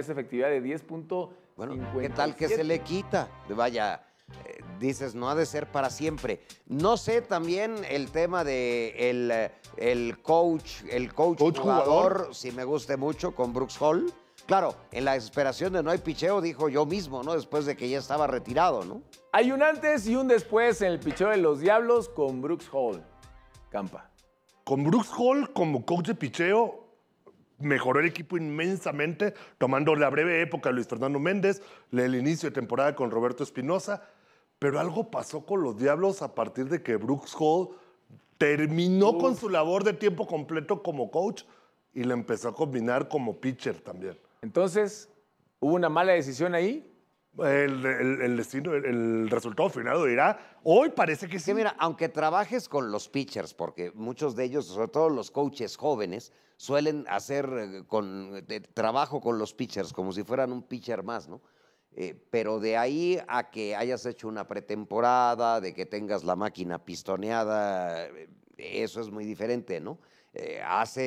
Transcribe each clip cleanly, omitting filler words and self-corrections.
esa efectividad de 10.57. Bueno, ¿qué tal que se le quita? Vaya, dices, no ha de ser para siempre. No sé también el tema de el coach jugador, si me guste mucho, con Brooks Hall. Claro, en la desesperación de no hay picheo, dijo yo mismo, ¿no? Después de que ya estaba retirado, ¿no? Hay un antes y un después en el picheo de los Diablos con Brooks Hall. Campa. Con Brooks Hall como coach de picheo, mejoró el equipo inmensamente, tomando la breve época de Luis Fernando Méndez, el inicio de temporada con Roberto Espinosa, pero algo pasó con los Diablos a partir de que Brooks Hall terminó con su labor de tiempo completo como coach y le empezó a combinar como pitcher también. Entonces, ¿hubo una mala decisión ahí? El destino, el resultado final lo dirá. Hoy parece que sí. Que mira, aunque trabajes con los pitchers, porque muchos de ellos, sobre todo los coaches jóvenes, suelen hacer trabajo con los pitchers como si fueran un pitcher más, ¿no? Pero de ahí a que hayas hecho una pretemporada, de que tengas la máquina pistoneada, eso es muy diferente, ¿no? Se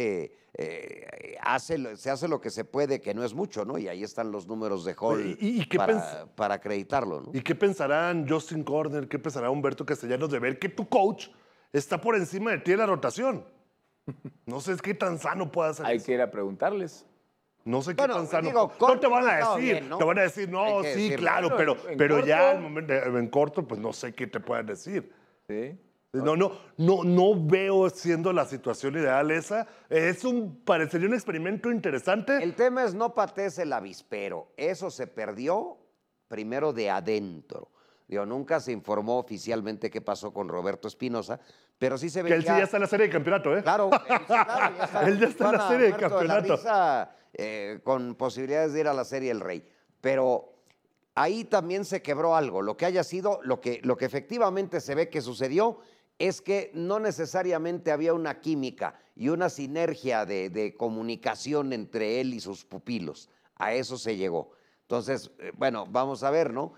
hace lo que se puede, que no es mucho, ¿no? Y ahí están los números de Hall para acreditarlo, ¿no? ¿Y qué pensarán Justin Corner, qué pensará Humberto Castellanos de ver que tu coach está por encima de ti en la rotación? No sé qué tan sano puede ser Hay eso. que ir a preguntarles. No sé qué Bueno, tan sano. digo, no te van a corto, decir, bien, ¿no? te van a decir, no, Hay que sí, decirlo. claro, Bueno, pero en ya corto. en, momento, en corto, pues no sé qué te puedan decir. ¿Sí? No veo siendo la situación ideal esa. Parecería un experimento interesante. El tema es no patees el avispero. Eso se perdió primero de adentro. Digo, nunca se informó oficialmente qué pasó con Roberto Espinosa, pero sí se Que veía... él sí ya está en la serie de campeonato, ¿eh? Claro, claro, ya está. Él ya está en la serie de muerto la campeonato. risa, con posibilidades de ir a la serie El Rey. Pero ahí también se quebró algo. Lo que haya sido, lo que efectivamente se ve que sucedió es que no necesariamente había una química y una sinergia de comunicación entre él y sus pupilos. A eso se llegó. Entonces, bueno, vamos a ver, ¿no?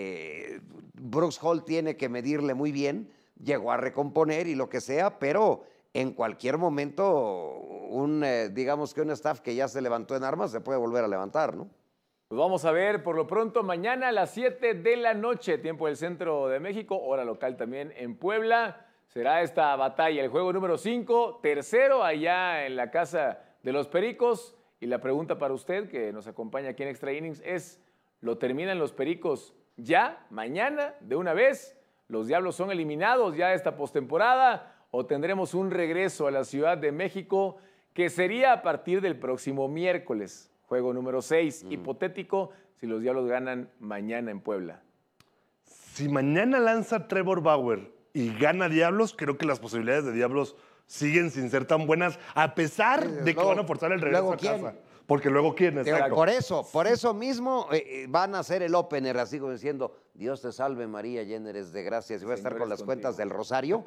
Brooks Hall tiene que medirle muy bien, llegó a recomponer y lo que sea, pero en cualquier momento digamos que un staff que ya se levantó en armas se puede volver a levantar, ¿no? Pues vamos a ver, por lo pronto, mañana a las 7 de la noche, tiempo del centro de México, hora local también en Puebla, será esta batalla, el juego número 5, tercero allá en la casa de los Pericos. Y la pregunta para usted, que nos acompaña aquí en Extra Innings, es, ¿lo terminan los Pericos ya, mañana, de una vez? ¿Los Diablos son eliminados ya esta postemporada? ¿O tendremos un regreso a la Ciudad de México que sería a partir del próximo miércoles? Juego número 6, hipotético, si los Diablos ganan mañana en Puebla. Si mañana lanza Trevor Bauer y gana Diablos, creo que las posibilidades de Diablos siguen sin ser tan buenas, a pesar de que van a forzar el regreso a casa. Porque luego quién, exacto. Por eso mismo van a hacer el opener, así como diciendo, Dios te salve María, llena eres de gracias. Y va a estar con las cuentas del rosario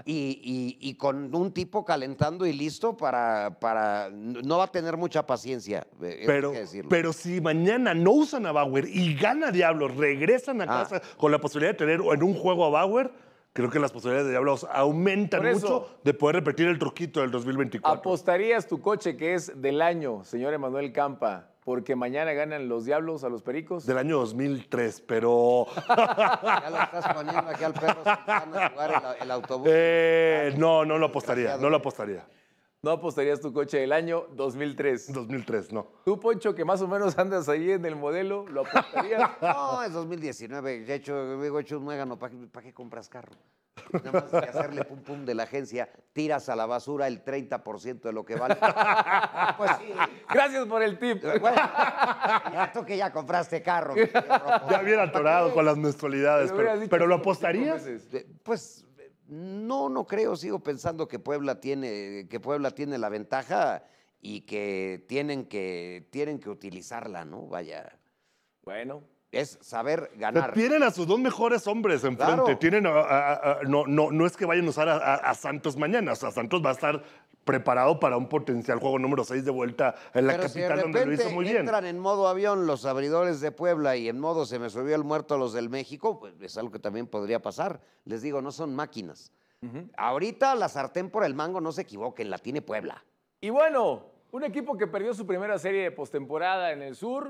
y con un tipo calentando y listo para no va a tener mucha paciencia. Pero si mañana no usan a Bauer y gana Diablos, regresan a casa con la posibilidad de tener en un juego a Bauer, creo que las posibilidades de Diablos aumentan mucho de poder repetir el truquito del 2024. ¿Apostarías tu coche que es del año, señor Emanuel Campa, porque mañana ganan los Diablos a los Pericos? Del año 2003, pero... Ya lo estás poniendo aquí al perro Santana a jugar el autobús. No lo apostaría, no lo apostaría. ¿No apostarías tu coche del año 2003? 2003, no. Tú, Poncho, que más o menos andas ahí en el modelo, ¿lo apostarías? No, es 2019. De hecho, he hecho un muégano. ¿Para qué compras carro? Nada más que hacerle pum pum de la agencia, tiras a la basura el 30% de lo que vale. Pues sí. Gracias por el tip. Bueno, ya tú que ya compraste carro. Ya bien atorado con las mensualidades, pero ¿lo apostarías? Pues no creo. Sigo pensando que Puebla tiene la ventaja y que tienen que utilizarla, ¿no? Vaya. Bueno. Es saber ganar. Tienen a sus dos mejores hombres enfrente. Claro. Tienen no es que vayan a usar a Santos mañana. O sea, Santos va a estar preparado para un potencial juego número 6 de vuelta en la capital, donde lo hizo muy bien. Entran en modo avión los abridores de Puebla y en modo se me subió el muerto los del México, pues es algo que también podría pasar. Les digo, no son máquinas. Ahorita la sartén por el mango, no se equivoquen, la tiene Puebla. Y bueno, un equipo que perdió su primera serie de postemporada en el sur.